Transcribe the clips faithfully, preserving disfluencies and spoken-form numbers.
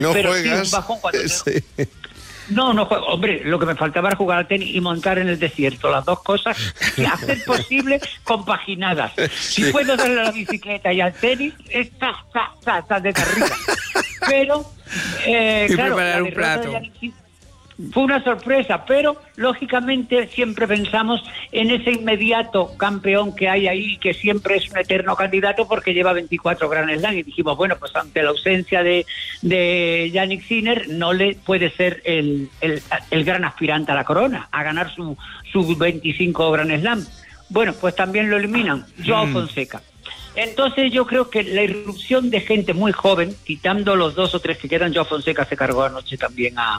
No pero juegas. sí un bajón cuando Sí. No, no juego. Hombre, lo que me faltaba era jugar al tenis y montar en el desierto. Las dos cosas, y hacer posible compaginadas. Sí. Si puedo darle a la bicicleta y al tenis, está, está, está, está de arriba. Pero, eh, y claro, preparar la un derrota plato. de Jannik Sinner fue una sorpresa, pero lógicamente siempre pensamos en ese inmediato campeón que hay ahí, que siempre es un eterno candidato porque lleva veinticuatro Grand Slam, y dijimos, bueno, pues ante la ausencia de, de Jannik Sinner, no le puede ser el, el, el gran aspirante a la corona, a ganar su, su veinticinco Grand Slam. Bueno, pues también lo eliminan, Joao Mm. Fonseca. Entonces yo creo que la irrupción de gente muy joven, quitando los dos o tres que quedan, Joao Fonseca se cargó anoche también a,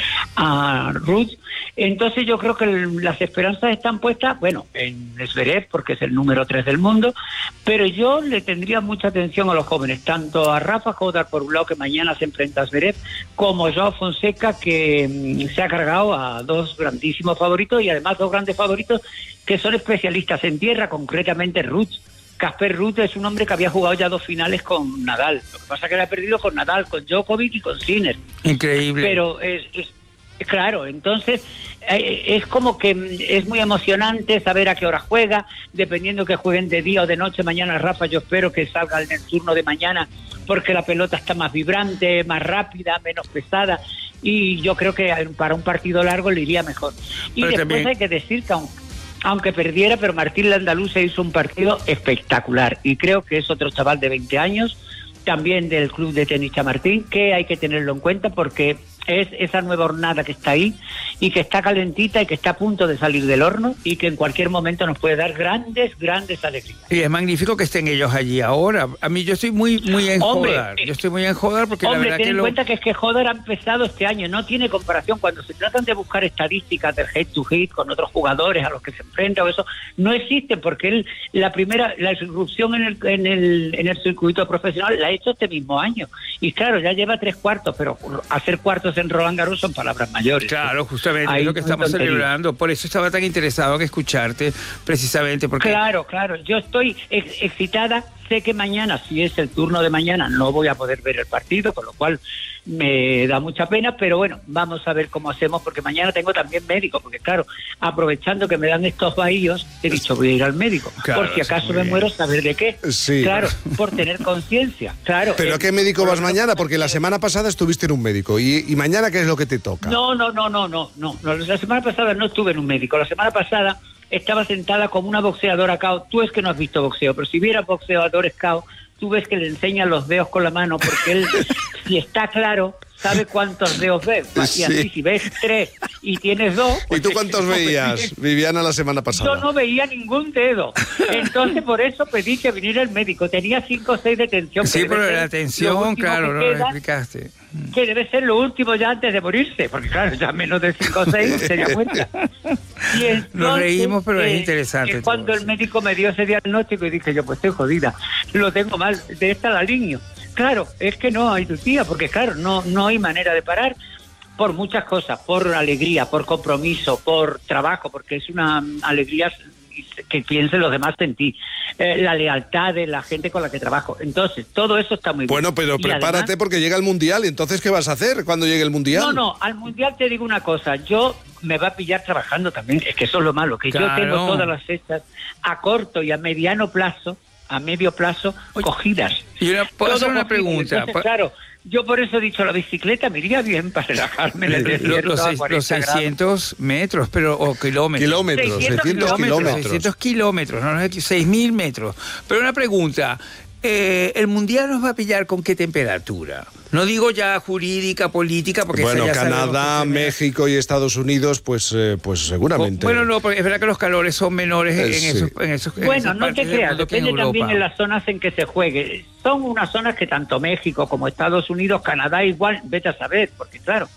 a Ruth, entonces yo creo que el, las esperanzas están puestas, bueno, en Zverev, porque es el número tres del mundo, pero yo le tendría mucha atención a los jóvenes, tanto a Rafa Jodar por un lado, que mañana se enfrenta a Zverev, como Joao Fonseca, que mm, se ha cargado a dos grandísimos favoritos, y además dos grandes favoritos que son especialistas en tierra, concretamente Ruth. Casper Ruud es un hombre que había jugado ya dos finales con Nadal. Lo que pasa es que le ha perdido con Nadal, con Djokovic y con Sinner. Increíble. Pero es, es, es claro, entonces eh, es como que es muy emocionante saber a qué hora juega, dependiendo que jueguen de día o de noche. Mañana Rafa, yo espero que salga en el turno de mañana, porque la pelota está más vibrante, más rápida, menos pesada, y yo creo que para un partido largo le iría mejor. Y Pero después también hay que decir que aunque aunque perdiera, pero Martín Landalú se hizo un partido espectacular, y creo que es otro chaval de veinte años, también del club de tenis Chamartín, que hay que tenerlo en cuenta porque es esa nueva hornada que está ahí y que está calentita y que está a punto de salir del horno y que en cualquier momento nos puede dar grandes, grandes alegrías. Y es magnífico que estén ellos allí ahora. A mí yo estoy muy muy en Hombre, Jodar. Yo estoy muy en Jodar porque Hombre, la verdad ten que en lo... cuenta que es que Jodar ha empezado este año, no tiene comparación. Cuando se tratan de buscar estadísticas del head to head con otros jugadores a los que se enfrenta o eso, no existe, porque él, la primera, la irrupción en el, en el, en el circuito profesional la ha hecho este mismo año. Y claro, ya lleva tres cuartos, pero hacer cuartos en Roland Garros son palabras mayores. Claro, justamente Ahí es lo que no hay estamos tontería. celebrando. Por eso estaba tan interesado en escucharte, precisamente porque... Claro, claro. Yo estoy ex- excitada. Sé que mañana, si es el turno de mañana, no voy a poder ver el partido, con lo cual me da mucha pena, pero bueno, vamos a ver cómo hacemos, porque mañana tengo también médico, porque claro, aprovechando que me dan estos bahíos, he dicho voy a ir al médico, Claro, por si acaso muy me bien. muero, saber de qué. Sí. Claro, por tener conciencia, claro. ¿Pero Eh, a qué médico por vas ejemplo, mañana? Porque la semana pasada estuviste en un médico. ¿Y, y mañana qué es lo que te toca? No, no, no, no, no, no, no. La semana pasada no estuve en un médico. La semana pasada estaba sentada como una boxeadora K O. Tú es que no has visto boxeo, pero si vieras boxeadores K O, tú ves que le enseñan los dedos con la mano, porque él, si está claro, sabe cuántos dedos ves. Y Sí. así, si ves tres y tienes dos... ¿Y pues tú es cuántos que no veías, ves. Viviana, la semana Yo pasada? no veía ningún dedo. Entonces, por eso pedí que viniera el médico. Tenía cinco o seis de tensión. Sí, que debe pero ser la lo atención, último claro, que no lo queda, explicaste. que debe ser lo último ya antes de morirse, porque claro, ya menos de cinco o seis sería muerta. Y entonces, Nos reímos, pero es eh, interesante es cuando todo el eso. médico me dio ese diagnóstico y dije yo, pues estoy jodida, lo tengo mal, de esta la línea. Claro, es que no hay tu tía, porque claro, no, no hay manera de parar por muchas cosas, por alegría, por compromiso, por trabajo, porque es una alegría que piensen los demás en ti, eh, la lealtad de la gente con la que trabajo. Entonces, todo eso está muy bien. Bueno, pero Y prepárate además, porque llega el Mundial. ¿Y entonces qué vas a hacer cuando llegue el Mundial? no, no, al Mundial te digo una cosa, yo me va a pillar trabajando también, es que eso es lo malo, que Claro. yo tengo todas las fechas a corto y a mediano plazo, a medio plazo, Oye, cogidas. Y una, ¿puedo Todo hacer una cogido. pregunta? Entonces, Pa- claro, yo por eso he dicho, la bicicleta me iría bien para relajarme en el Lo- lo- desierto los, a seis- cuarenta los grados. seiscientos metros, pero o kilómetros. Kilómetros, seiscientos seiscientos kilómetros. seiscientos kilómetros, no, no, seis mil metros. Pero una pregunta, eh, ¿el Mundial nos va a pillar con qué temperatura? No digo ya jurídica, política, porque Bueno, esa ya sabemos Canadá, que se me- México y Estados Unidos, pues, eh, pues seguramente. Bueno, no, porque es verdad que los calores son menores Eh, en, sí. esos, en esos en Bueno, esas no partes te del creas, mundo que en depende también Europa. en las zonas en que se juegue. Son unas zonas que tanto México como Estados Unidos, Canadá igual, vete a saber, porque claro,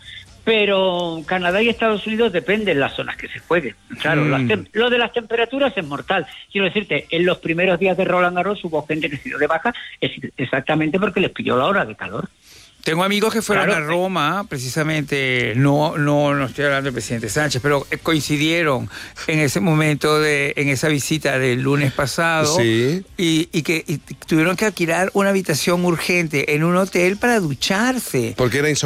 pero Canadá y Estados Unidos depende de las zonas que se juegue. Claro, Mm. las tem- lo de las temperaturas es mortal. Quiero decirte, en los primeros días de Roland Garros hubo gente que se dio de baja es exactamente porque les pilló la hora de calor. Tengo amigos que fueron Claro. a Roma, precisamente, no, no, no estoy hablando del presidente Sánchez, pero eh, coincidieron en ese momento, de, en esa visita del lunes pasado, Sí. y, y que y tuvieron que alquilar una habitación urgente en un hotel para ducharse. Porque era